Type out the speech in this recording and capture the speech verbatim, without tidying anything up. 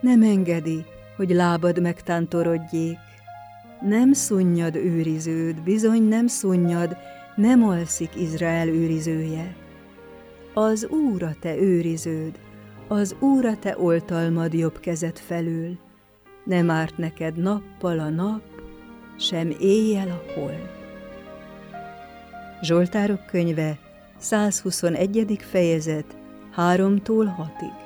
nem engedi, hogy lábad megtántorodjék. Nem szunnyad őriződ, bizony nem szunnyad, nem alszik Izrael őrizője. Az Úr a te őriződ, az Úr a te oltalmad jobb kezed felül. Nem árt neked nappal a nap, sem éjjel a hold. Zsoltárok könyve, százhuszonegyedik fejezet, háromtól hatig.